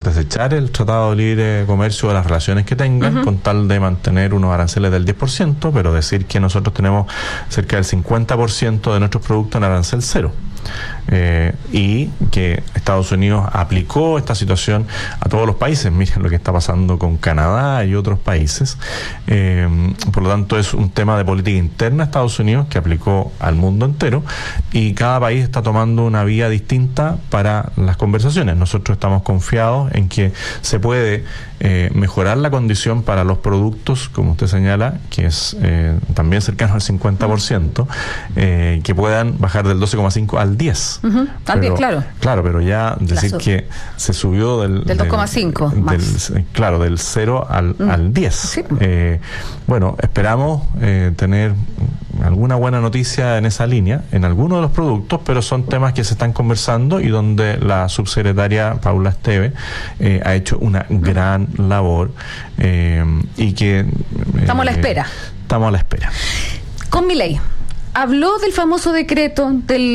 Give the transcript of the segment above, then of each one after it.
desechar el Tratado de Libre Comercio o las relaciones que tengan con tal de mantener unos aranceles del 10%, pero decir que nosotros tenemos cerca del 50% de nuestros productos en arancel cero. Y que Estados Unidos aplicó esta situación a todos los países. Miren lo que está pasando con Canadá y otros países. Por lo tanto, es un tema de política interna de Estados Unidos que aplicó al mundo entero, y cada país está tomando una vía distinta para las conversaciones. Nosotros estamos confiados en que se puede mejorar la condición para los productos, como usted señala, que es también cercano al 50%, que puedan bajar del 12,5 al 10. Al 10, claro. Claro, pero ya decir que se subió del 2,5 claro, del 0 al 10. Sí. Bueno, esperamos tener alguna buena noticia en esa línea, en algunos de los productos, pero son temas que se están conversando y donde la subsecretaria Paula Esteve ha hecho una gran labor, y que estamos a la espera. Estamos a la espera. Con Milei, habló del famoso decreto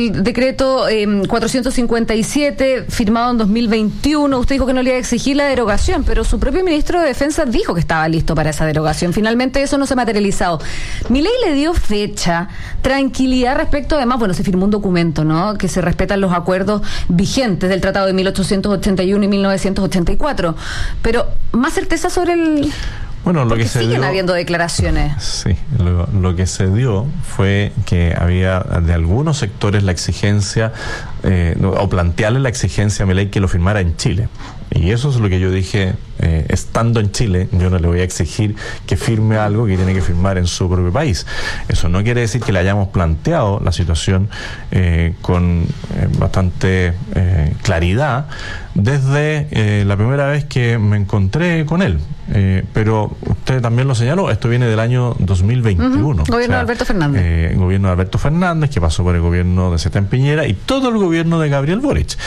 457 firmado en 2021. Usted dijo que no le iba a exigir la derogación, pero su propio ministro de Defensa dijo que estaba listo para esa derogación. Finalmente eso no se ha materializado. Milei le dio fecha, tranquilidad respecto, además, bueno, se firmó un documento, ¿no?, que se respetan los acuerdos vigentes del Tratado de 1881 y 1984, pero más certeza sobre el... Bueno, lo que siguen habiendo declaraciones. Sí, lo que se dio fue que había de algunos sectores la exigencia, o plantearle la exigencia a Milei que lo firmara en Chile. Y eso es lo que yo dije, estando en Chile, yo no le voy a exigir que firme algo que tiene que firmar en su propio país. Eso no quiere decir que le hayamos planteado la situación con bastante claridad desde la primera vez que me encontré con él. Pero usted también lo señaló, esto viene del año 2021. Gobierno de Alberto Fernández. Gobierno de Alberto Fernández, que pasó por el gobierno de Sebastián Piñera y todo el gobierno de Gabriel Boric.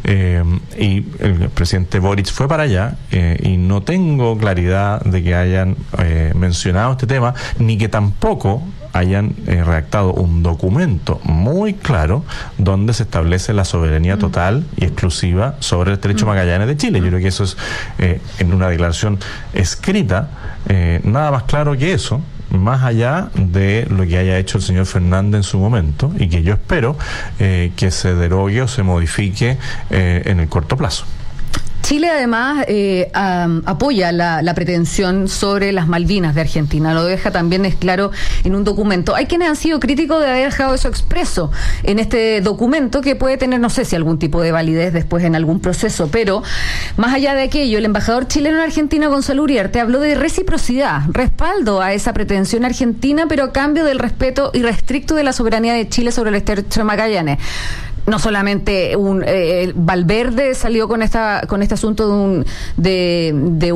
Y el presidente Boric fue para allá, y no tengo claridad de que hayan mencionado este tema, ni que tampoco hayan redactado un documento muy claro donde se establece la soberanía total y exclusiva sobre el estrecho Magallanes de Chile. Yo creo que eso es, en una declaración escrita, nada más claro que eso, más allá de lo que haya hecho el señor Fernández en su momento, y que yo espero que se derogue o se modifique en el corto plazo. Chile además apoya la pretensión sobre las Malvinas de Argentina, lo deja también es claro en un documento. Hay quienes han sido críticos de haber dejado eso expreso en este documento, que puede tener, no sé si algún tipo de validez después en algún proceso, pero más allá de aquello, el embajador chileno en Argentina, Gonzalo Uriarte, habló de reciprocidad, respaldo a esa pretensión argentina, pero a cambio del respeto irrestricto de la soberanía de Chile sobre el estrecho de Magallanes. No solamente Valverde salió con este asunto de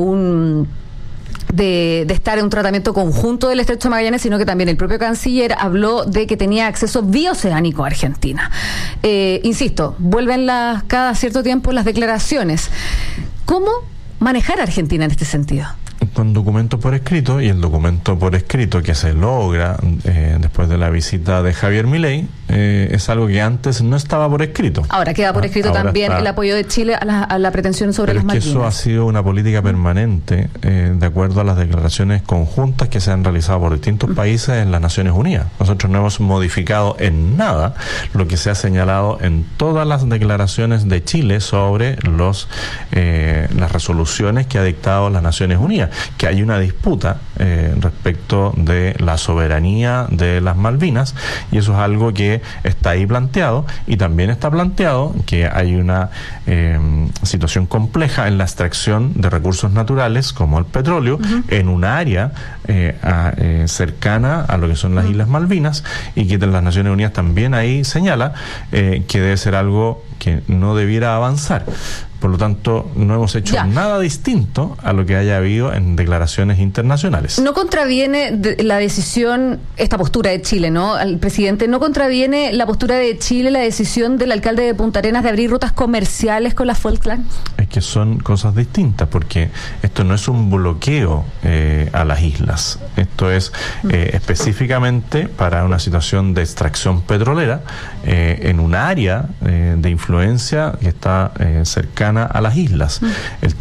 estar en un tratamiento conjunto del estrecho de Magallanes, sino que también el propio canciller habló de que tenía acceso bioceánico a Argentina. Insisto, vuelven cada cierto tiempo las declaraciones. ¿Cómo manejar a Argentina en este sentido? Con documentos por escrito, y el documento por escrito que se logra después de la visita de Javier Milei es algo que antes no estaba por escrito. Ahora queda por escrito también el apoyo de Chile a la pretensión sobre las Malvinas. Eso ha sido una política permanente de acuerdo a las declaraciones conjuntas que se han realizado por distintos países en las Naciones Unidas. Nosotros no hemos modificado en nada lo que se ha señalado en todas las declaraciones de Chile sobre las resoluciones que ha dictado las Naciones Unidas, que hay una disputa respecto de la soberanía de las Malvinas, y eso es algo que está ahí planteado, y también está planteado que hay una situación compleja en la extracción de recursos naturales como el petróleo en un área cercana a lo que son las Islas Malvinas, y que las Naciones Unidas también ahí señala que debe ser algo que no debiera avanzar. Por lo tanto, no hemos hecho nada distinto a lo que haya habido en declaraciones internacionales. No contraviene la decisión, esta postura de Chile, ¿no? Al presidente, ¿no contraviene la postura de Chile la decisión del alcalde de Punta Arenas de abrir rutas comerciales con las Falklands? Es que son cosas distintas, porque esto no es un bloqueo a las islas. Esto es específicamente para una situación de extracción petrolera en un área de influencia que está cercana a las islas. El